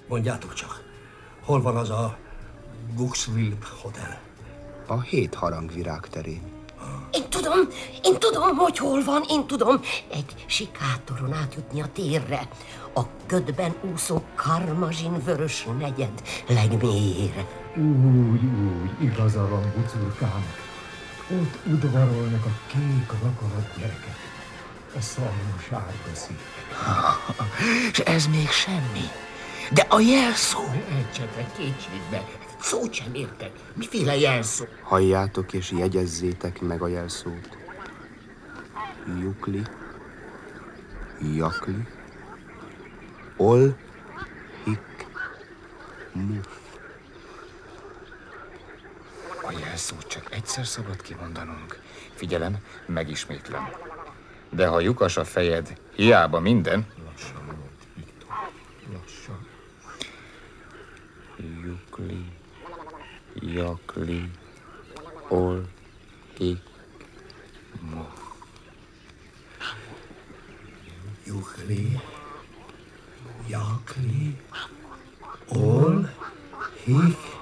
Mondjátok csak, hol van az a Buxville Hotel? A 7 harangvirág terén. Én tudom, hogy hol van, én tudom. Egy sikátoron átjutni a térre. A ködben úszó karmazsin vörös negyed legmélyére. Úgy, igaza van, bucurkám. Ott udvarolnak a kék vakarat gyerekek. A szarvasárga szív. És ez még semmi. De a jelszó... Ejtsetek kétségbe. Szót sem értek. Miféle jelszó? Halljátok és jegyezzétek meg a jelszót. Jukli, Jakli, Ol, Hik, Muf. A jelszót csak egyszer szabad kimondanunk. Figyelem, megismétlem. De ha lyukas a fejed, hiába minden... Lassan volt, Viktor. Lassan. Jukli, Jakli, Ol, Hik, Muf. Jukli, Jakli, Ol, Hik,